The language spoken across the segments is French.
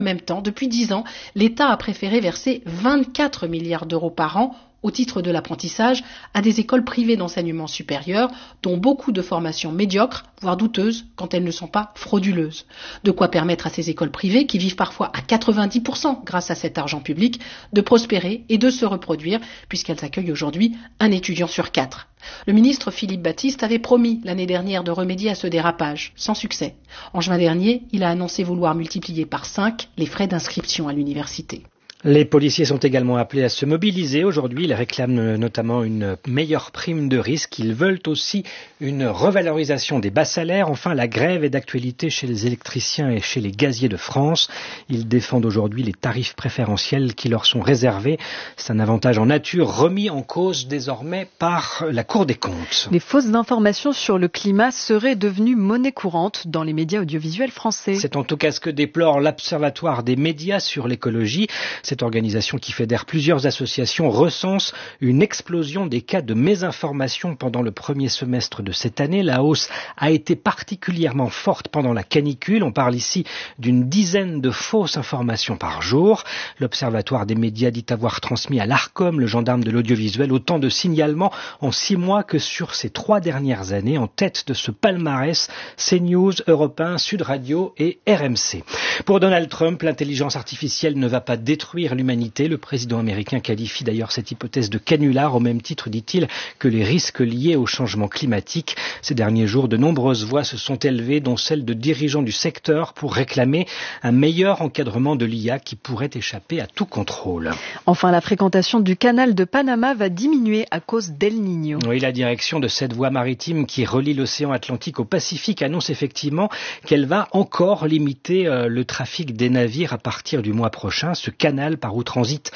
En même temps, depuis 10 ans, l'État a préféré verser 24 milliards d'euros par an au titre de l'apprentissage à des écoles privées d'enseignement supérieur, dont beaucoup de formations médiocres, voire douteuses, quand elles ne sont pas frauduleuses. De quoi permettre à ces écoles privées, qui vivent parfois à 90% grâce à cet argent public, de prospérer et de se reproduire, puisqu'elles accueillent aujourd'hui un étudiant sur 4. Le ministre Philippe Baptiste avait promis l'année dernière de remédier à ce dérapage, sans succès. En juin dernier, il a annoncé vouloir multiplier par 5 les frais d'inscription à l'université. Les policiers sont également appelés à se mobiliser. Aujourd'hui, ils réclament notamment une meilleure prime de risque. Ils veulent aussi une revalorisation des bas salaires. Enfin, la grève est d'actualité chez les électriciens et chez les gaziers de France. Ils défendent aujourd'hui les tarifs préférentiels qui leur sont réservés. C'est un avantage en nature remis en cause désormais par la Cour des comptes. Les fausses informations sur le climat seraient devenues monnaie courante dans les médias audiovisuels français. C'est en tout cas ce que déplore l'Observatoire des médias sur l'écologie. Cette organisation qui fédère plusieurs associations recense une explosion des cas de mésinformation pendant le premier semestre de cette année. La hausse a été particulièrement forte pendant la canicule. On parle ici d'une dizaine de fausses informations par jour. L'Observatoire des médias dit avoir transmis à l'Arcom, le gendarme de l'audiovisuel, autant de signalements en 6 mois que sur ces 3 dernières années. En tête de ce palmarès, CNews, Europe 1, Sud Radio et RMC. Pour Donald Trump, l'intelligence artificielle ne va pas détruire l'humanité. Le président américain qualifie d'ailleurs cette hypothèse de canular, au même titre, dit-il, que les risques liés au changement climatique. Ces derniers jours, de nombreuses voix se sont élevées, dont celles de dirigeants du secteur, pour réclamer un meilleur encadrement de l'IA qui pourrait échapper à tout contrôle. Enfin, la fréquentation du canal de Panama va diminuer à cause d'El Niño. Oui, la direction de cette voie maritime qui relie l'océan Atlantique au Pacifique annonce effectivement qu'elle va encore limiter le trafic des navires à partir du mois prochain. Ce canal, par où transite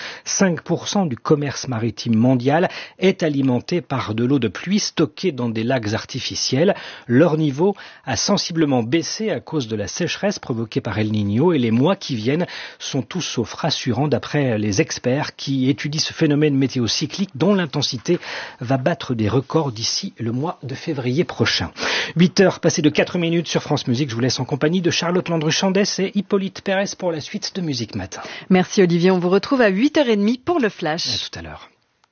5% du commerce maritime mondial, est alimenté par de l'eau de pluie stockée dans des lacs artificiels. Leur niveau a sensiblement baissé à cause de la sécheresse provoquée par El Niño et les mois qui viennent sont tout sauf rassurants d'après les experts qui étudient ce phénomène météocyclique dont l'intensité va battre des records d'ici le mois de février prochain. 8h passées de 4 minutes sur France Musique. Je vous laisse en compagnie de Charlotte Landru-Chandès et Hippolyte Pérez pour la suite de Musique Matin. Merci Olivier, on vous retrouve à 8h30 pour le Flash. À tout à l'heure.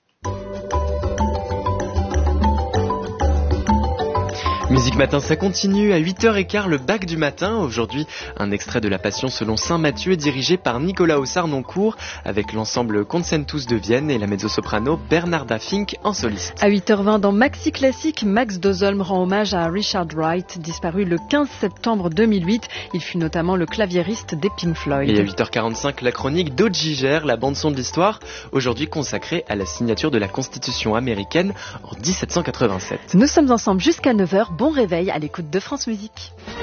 Musique Matin, ça continue à 8h15, le bac du matin. Aujourd'hui, un extrait de la Passion selon saint Matthieu dirigé par Nicolas Ossard-Noncourt avec l'ensemble Concentus de Vienne et la mezzo-soprano Bernarda Fink en soliste. À 8h20, dans Maxi Classique, Max Dozolm rend hommage à Richard Wright, disparu le 15 septembre 2008. Il fut notamment le claviériste des Pink Floyd. Et à 8h45, la chronique d'Aude-Giger, la bande-son de l'histoire, aujourd'hui consacrée à la signature de la Constitution américaine en 1787. Nous sommes ensemble jusqu'à 9h. Bon réveil à l'écoute de France Musique.